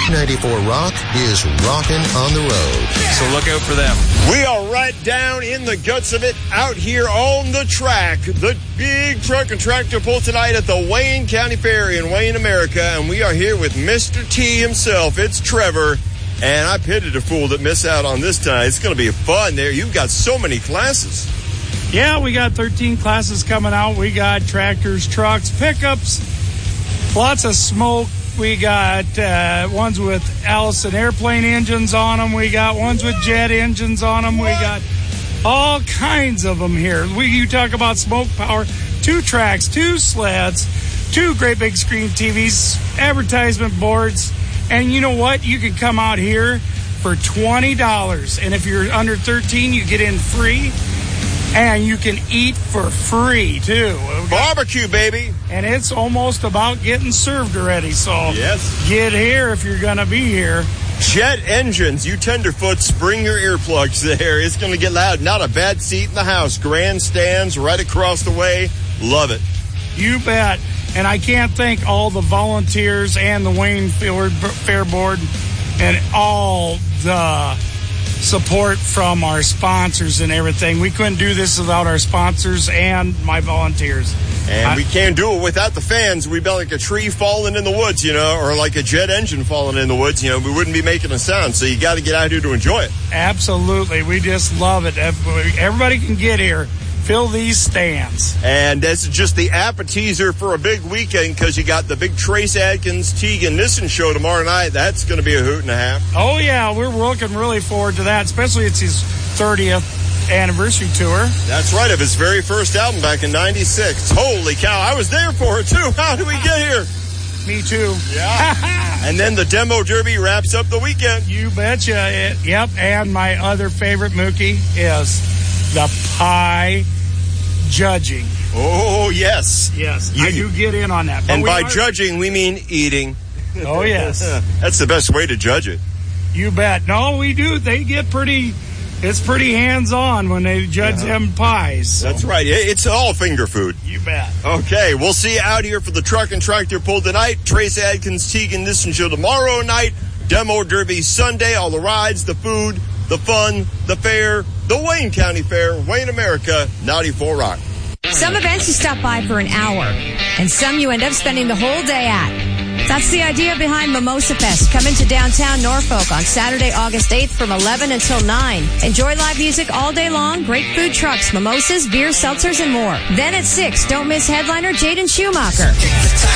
94 Rock is rocking on the road. So look out for them. We are right down in the guts of it out here on the track. The big truck and tractor pull tonight at the Wayne County Fair in Wayne, America. And we are here with Mr. T himself. It's Trevor. And I pitied a fool that missed out on this tonight. It's going to be fun there. You've got so many classes. Yeah, we got 13 classes coming out. We got tractors, trucks, pickups, lots of smoke. We got ones with Allison airplane engines on them. We got ones with jet engines on them. We got all kinds of them here. You talk about smoke power, 2 tracks, 2 sleds, 2 great big screen TVs, advertisement boards. And you know what? You can come out here for $20. And if you're under 13, you get in free. And you can eat for free, too. Barbecue, baby. And it's almost about getting served already. So yes, get here if you're going to be here. Jet engines, you tenderfoots, bring your earplugs there. It's going to get loud. Not a bad seat in the house. Grandstands right across the way. Love it. You bet. And I can't thank all the volunteers and the Wayne Fair Board and all the support from our sponsors and everything. We couldn't do this without our sponsors and my volunteers. And we can't do it without the fans. We'd be like a tree falling in the woods, or like a jet engine falling in the woods. We wouldn't be making a sound. So you got to get out here to enjoy it. Absolutely. We just love it. Everybody can get here. Fill these stands. And that's just the appetizer for a big weekend, because you got the big Trace Adkins Teagan Nissen show tomorrow night. That's going to be a hoot and a half. Oh, yeah. We're looking really forward to that, especially it's his 30th anniversary tour. That's right, of his very first album back in 96. Holy cow, I was there for it, too. How did we get here? Me, too. Yeah. And then the Demo Derby wraps up the weekend. You betcha. Yep, and my other favorite, Mookie, is the pie judging. Oh, yes. Yes, I do get in on that. And by judging, we mean eating. Oh, yes. That's the best way to judge it. You bet. No, we do. They get it's pretty hands-on when they judge them pies. So. That's right. It's all finger food. You bet. Okay, we'll see you out here for the Truck and Tractor Pull tonight. Trace Adkins, Teagan Nissen show tomorrow night. Demo Derby Sunday. All the rides, the food, the fun, the fair, the Wayne County Fair, Wayne, America, 94 Rock. Some events you stop by for an hour, and some you end up spending the whole day at. That's the idea behind Mimosa Fest. Come into downtown Norfolk on Saturday, August 8th from 11 until 9. Enjoy live music all day long, great food trucks, mimosas, beer, seltzers, and more. Then at 6, don't miss headliner Jaden Schumacher.